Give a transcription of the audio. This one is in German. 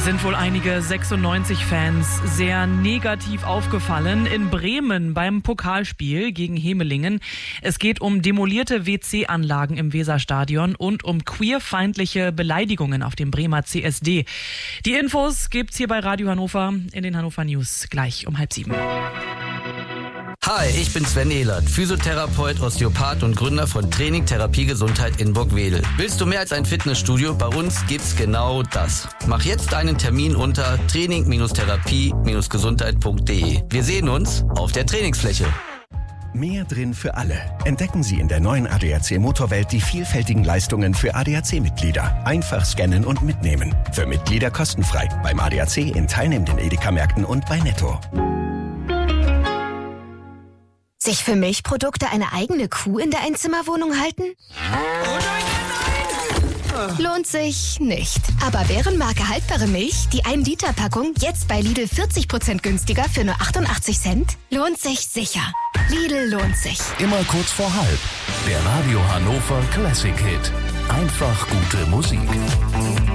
Sind wohl einige 96-Fans sehr negativ aufgefallen in Bremen beim Pokalspiel gegen Hemelingen. Es geht um demolierte WC-Anlagen im Weserstadion und um queerfeindliche Beleidigungen auf dem Bremer CSD. Die Infos gibt's hier bei Radio Hannover in den Hannover News gleich um 6:30. Hi, ich bin Sven Ehlert, Physiotherapeut, Osteopath und Gründer von Training Therapie Gesundheit in Burgwedel. Willst du mehr als ein Fitnessstudio? Bei uns gibt's genau das. Mach jetzt deinen Termin unter training-therapie-gesundheit.de. Wir sehen uns auf der Trainingsfläche. Mehr drin für alle. Entdecken Sie in der neuen ADAC Motorwelt die vielfältigen Leistungen für ADAC-Mitglieder. Einfach scannen und mitnehmen. Für Mitglieder kostenfrei. Beim ADAC in teilnehmenden Edeka-Märkten und bei Netto. Sich für Milchprodukte eine eigene Kuh in der Einzimmerwohnung halten? Lohnt sich nicht. Aber Bärenmarke haltbare Milch, die 1-Liter-Packung, jetzt bei Lidl 40% günstiger für nur 88 Cent? Lohnt sich sicher. Lidl lohnt sich. Immer kurz vor halb. Der Radio Hannover Classic Hit. Einfach gute Musik.